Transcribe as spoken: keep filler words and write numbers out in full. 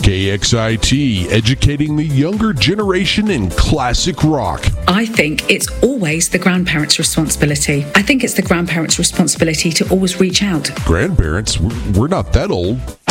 K X I T, educating the younger generation in classic rock. I think it's always the grandparents' responsibility. I think it's the grandparents' responsibility to always reach out. Grandparents? We're not that old.